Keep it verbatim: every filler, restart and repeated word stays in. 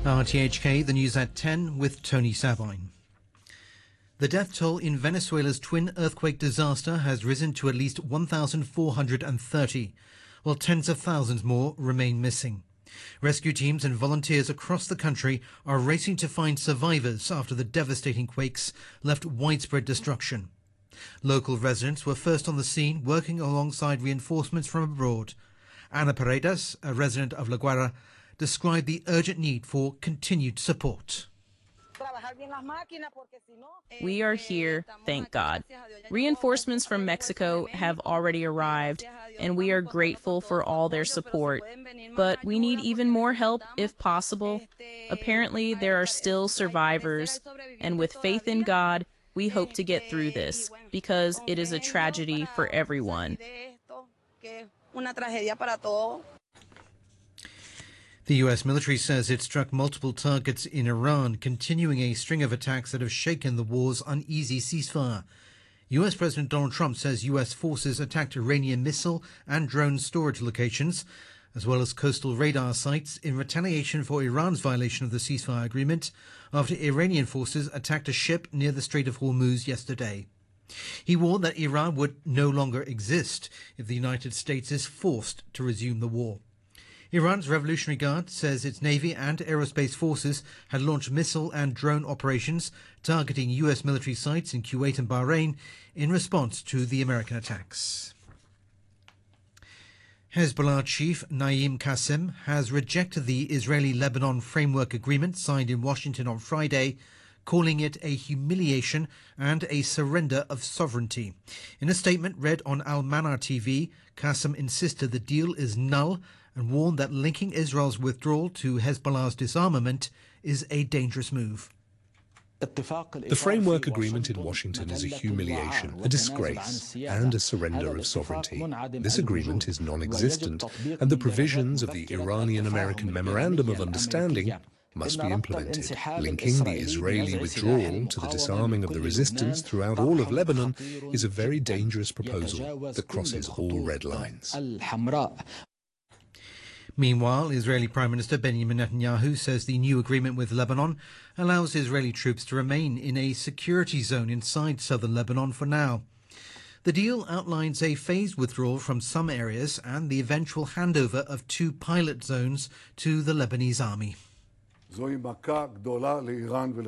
R T H K, the news at ten with Tony Sabine. The death toll in Venezuela's twin earthquake disaster has risen to at least one thousand four hundred thirty, while tens of thousands more remain missing. Rescue teams and volunteers across the country are racing to find survivors after the devastating quakes left widespread destruction. Local residents were first on the scene, working alongside reinforcements from abroad. Ana Paredes, a resident of La Guaira, described the urgent need for continued support. We are here, thank God. Reinforcements from Mexico have already arrived, and we are grateful for all their support. But we need even more help if possible. Apparently, there are still survivors, and with faith in God, we hope to get through this, because it is a tragedy for everyone. The U S military says it struck multiple targets in Iran, continuing a string of attacks that have shaken the war's uneasy ceasefire. U S President Donald Trump says U S forces attacked Iranian missile and drone storage locations, as well as coastal radar sites, in retaliation for Iran's violation of the ceasefire agreement after Iranian forces attacked a ship near the Strait of Hormuz yesterday. He warned that Iran would no longer exist if the United States is forced to resume the war. Iran's Revolutionary Guard says its Navy and aerospace forces had launched missile and drone operations targeting U S military sites in Kuwait and Bahrain in response to the American attacks. Hezbollah chief Naim Qassem has rejected the Israeli-Lebanon framework agreement signed in Washington on Friday, calling it a humiliation and a surrender of sovereignty. In a statement read on Al-Manar T V, Qassem insisted the deal is null and warned that linking Israel's withdrawal to Hezbollah's disarmament is a dangerous move. The framework agreement in Washington is a humiliation, a disgrace, and a surrender of sovereignty. This agreement is non-existent, and the provisions of the Iranian-American Memorandum of Understanding must be implemented. Linking the Israeli withdrawal to the disarming of the resistance throughout all of Lebanon is a very dangerous proposal that crosses all red lines. Meanwhile, Israeli Prime Minister Benjamin Netanyahu says the new agreement with Lebanon allows Israeli troops to remain in a security zone inside southern Lebanon for now. The deal outlines a phased withdrawal from some areas and the eventual handover of two pilot zones to the Lebanese army.